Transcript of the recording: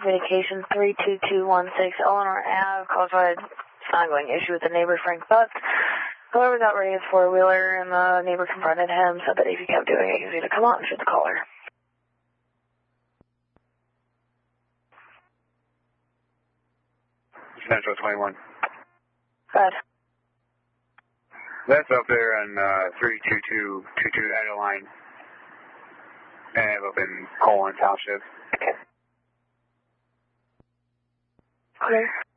communication 32216 Eleanor Ave, caused by an ongoing issue with the neighbor Frank Butts. Whoever got ready his four-wheeler and the neighbor confronted him, said that if he kept doing it, he was going to come out and shoot the caller. Central 21. Good. That's up there on 32222 Adeline. And up in Colin Township. Clear.